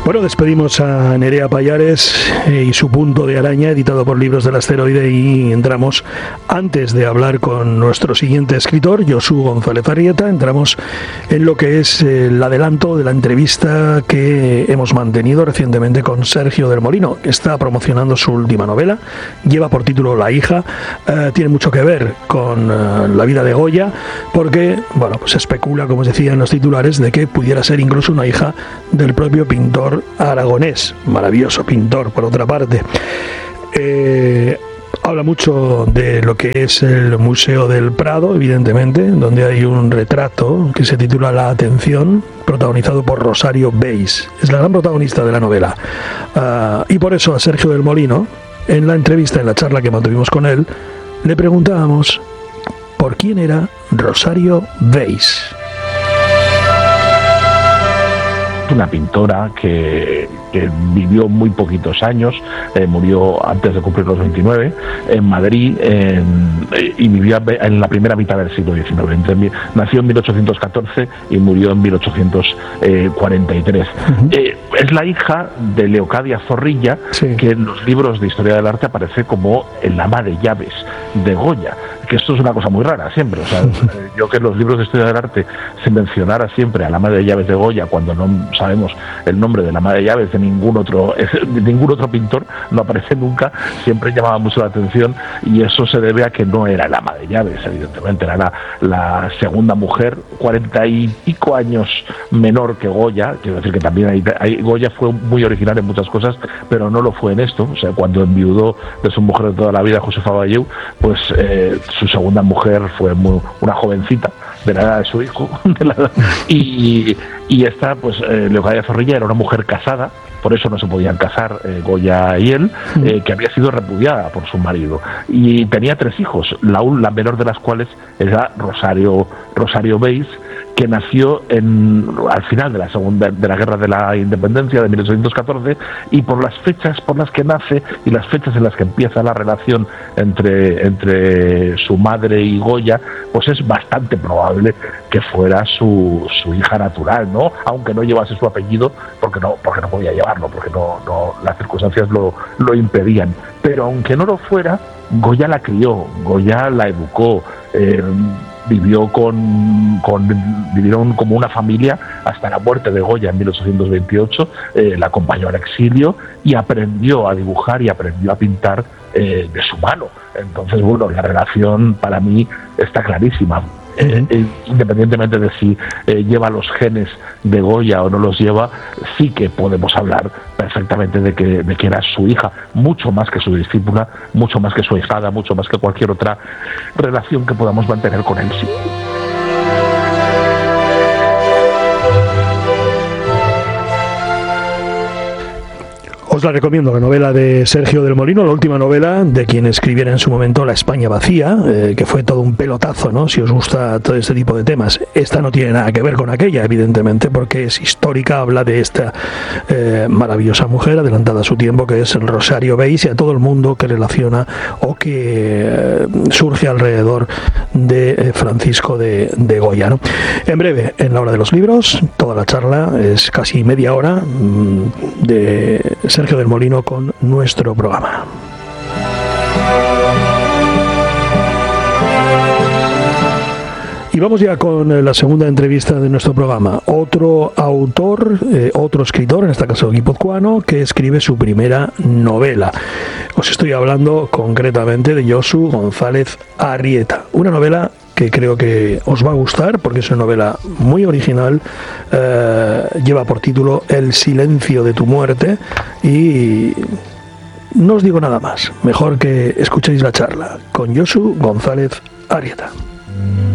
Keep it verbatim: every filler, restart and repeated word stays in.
Bueno, despedimos a Nerea Pallares y su Punto de Araña, editado por Libros del Asteroide, y entramos, antes de hablar con nuestro siguiente escritor, Josu González Arrieta, entramos en lo que es el adelanto de la entrevista que hemos mantenido recientemente con Sergio del Molino, que está promocionando su última novela, lleva por título La hija, eh, tiene mucho que ver con eh, la vida de Goya, porque, bueno, pues se especula, como os decía en los titulares, de que pudiera ser incluso una hija del propio pintor aragonés, maravilloso pintor por otra parte. Eh, habla mucho de lo que es el Museo del Prado, evidentemente, donde hay un retrato que se titula La Atención, protagonizado por Rosario Beis. Es la gran protagonista de la novela. Uh, y por eso a Sergio del Molino, en la entrevista, en la charla que mantuvimos con él, le preguntábamos por quién era Rosario Beis. Una pintora que, que vivió muy poquitos años, eh, murió antes de cumplir los veintinueve, en Madrid, en, y vivió en la primera mitad del siglo diecinueve. Entre, nació en mil ochocientos catorce y murió en mil ochocientos cuarenta y tres. Uh-huh. Eh, es la hija de Leocadia Zorrilla, sí, que en los libros de historia del arte aparece como el ama de llaves de Goya, que esto es una cosa muy rara siempre. O sea, yo que en los libros de historia del arte se mencionara siempre al ama de llaves de Goya cuando no sabemos el nombre de la ama de llaves de ningún otro de ningún otro pintor, no aparece nunca, siempre llamaba mucho la atención, y eso se debe a que no era la ama de llaves, evidentemente era la, la segunda mujer, cuarenta y pico años menor que Goya. Quiero decir que también hay, hay, Goya fue muy original en muchas cosas, pero no lo fue en esto. O sea, cuando enviudó de su mujer de toda la vida, Josefa Bayeu, pues eh, su segunda mujer fue muy, una jovencita de la edad de su hijo, de la edad, y, y esta, pues, eh, Leocadia Zorrilla era una mujer casada, por eso no se podían casar eh, Goya y él, eh, que había sido repudiada por su marido, y tenía tres hijos, la, la menor de las cuales era Rosario, Rosario Beis, que nació en, al final de la segunda de la guerra de la independencia de mil ochocientos catorce, y por las fechas por las que nace y las fechas en las que empieza la relación entre, entre su madre y Goya, pues es bastante probable que fuera su, su hija natural, ¿no? Aunque no llevase su apellido, porque no, porque no podía llevarlo, porque no, no, las circunstancias lo, lo impedían. Pero aunque no lo fuera, Goya la crió, Goya la educó, eh, vivió con, con vivieron como una familia hasta la muerte de Goya en mil ochocientos veintiocho, eh, la acompañó al exilio y aprendió a dibujar y aprendió a pintar eh, de su mano. Entonces, bueno, la relación para mí está clarísima. Eh, eh, independientemente de si eh, lleva los genes de Goya o no los lleva, sí que podemos hablar perfectamente de que, de que era su hija, mucho más que su discípula, mucho más que su ahijada, mucho más que cualquier otra relación que podamos mantener con él. Sí. Os la recomiendo, la novela de Sergio del Molino, la última novela de quien escribiera en su momento La España vacía, eh, que fue todo un pelotazo, ¿no? Si os gusta todo este tipo de temas. Esta no tiene nada que ver con aquella, evidentemente, porque es histórica, habla de esta eh, maravillosa mujer adelantada a su tiempo, que es el Rosario Beis, y a todo el mundo que relaciona o que eh, surge alrededor de eh, Francisco de, de Goya, ¿no? En breve, en la hora de los libros, toda la charla es casi media hora mmm, de Sergio del Molino con nuestro programa. Y vamos ya con la segunda entrevista de nuestro programa. Otro autor, eh, otro escritor, en este caso guipuzcoano, que escribe su primera novela. Os estoy hablando concretamente de Josu González Arrieta. Una novela que creo que os va a gustar porque es una novela muy original, eh, lleva por título El silencio de tu muerte, y no os digo nada más, mejor que escuchéis la charla con Josu González Arrieta.